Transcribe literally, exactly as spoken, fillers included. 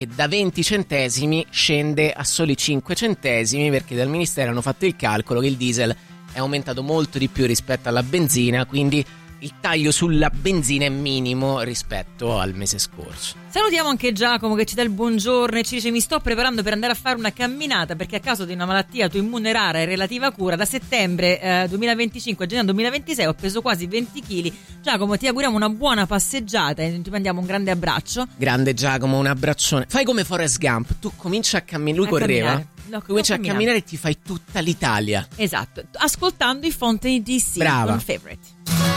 e da venti centesimi scende a soli cinque centesimi, perché dal Ministero hanno fatto il calcolo che il diesel è aumentato molto di più rispetto alla benzina, quindi il taglio sulla benzina è minimo rispetto al mese scorso. Salutiamo anche Giacomo che ci dà il buongiorno e ci dice: mi sto preparando per andare a fare una camminata perché a causa di una malattia autoimmune rara e relativa cura da settembre eh, duemilaventicinque a gennaio duemilaventisei ho peso quasi venti chili. Giacomo, ti auguriamo una buona passeggiata e ti mandiamo un grande abbraccio. Grande Giacomo, un abbraccione. Fai come Forrest Gump, tu cominci a camminare, lui a correva camminare. No, cominci a camminare e ti fai tutta l'Italia. Esatto, ascoltando i Fontaine D C. Brava. Con Favorite.